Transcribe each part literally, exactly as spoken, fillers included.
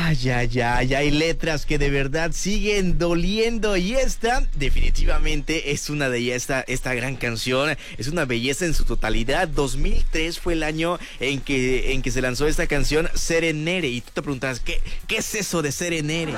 Ay, ay, ay, hay letras que de verdad siguen doliendo y esta definitivamente es una de ellas, esta, esta gran canción, es una belleza en su totalidad. dos mil tres fue el año en que, en que se lanzó esta canción, Serenere, y tú te preguntas, ¿qué, qué es eso de Serenere?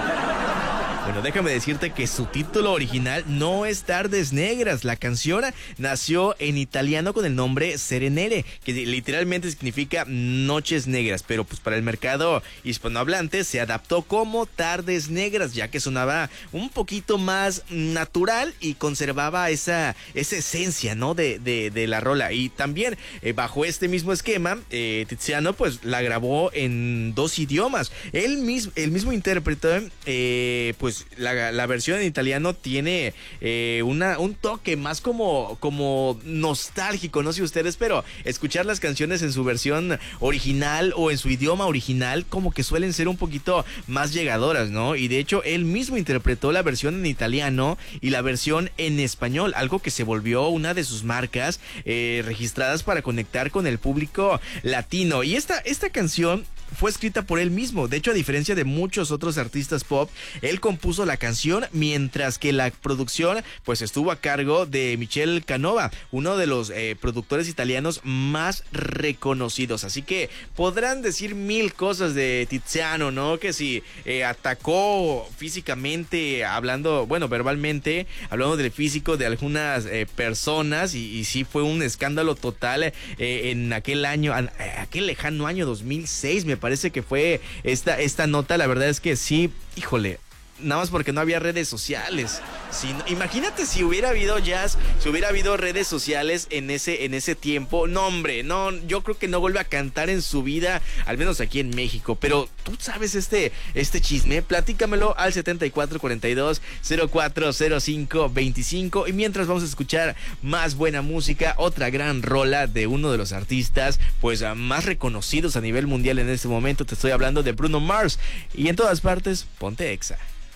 Bueno, déjame decirte que su título original no es Tardes Negras. La canción nació en italiano con el nombre Serenere, que literalmente significa Noches Negras, pero pues para el mercado hispanohablante se adaptó como Tardes Negras, ya que sonaba un poquito más natural y conservaba esa, esa esencia, ¿no? De, de, de la rola. Y también eh, bajo este mismo esquema, eh, Tiziano pues la grabó en dos idiomas. Él mismo, el mismo intérprete, eh, pues La, la versión en italiano tiene eh, una, un toque más como, como nostálgico, no sé ustedes, pero escuchar las canciones en su versión original o en su idioma original como que suelen ser un poquito más llegadoras, ¿no? Y de hecho él mismo interpretó la versión en italiano y la versión en español, algo que se volvió una de sus marcas eh, registradas para conectar con el público latino. Y esta, esta canción fue escrita por él mismo. De hecho, a diferencia de muchos otros artistas pop, él compuso la canción, mientras que la producción pues estuvo a cargo de Michele Canova, uno de los eh, productores italianos más reconocidos. Así que podrán decir mil cosas de Tiziano, ¿no? Que si eh, atacó físicamente, hablando, bueno, verbalmente, hablando del físico de algunas eh, personas, y, y sí fue un escándalo total eh, en aquel año, aquel lejano año dos mil seis, me parece que fue esta, esta nota. La verdad es que sí, híjole, nada más porque no había redes sociales. Si, imagínate si hubiera habido jazz, si hubiera habido redes sociales en ese, en ese tiempo. No, hombre, no, yo creo que no vuelve a cantar en su vida, al menos aquí en México. Pero tú sabes este, este chisme, platícamelo al setenta y cuatro cuarenta y dos cero cuatro cero cinco veinticinco. Y mientras vamos a escuchar más buena música, otra gran rola de uno de los artistas pues más reconocidos a nivel mundial en este momento. Te estoy hablando de Bruno Mars. Y en todas partes, ponte Exa.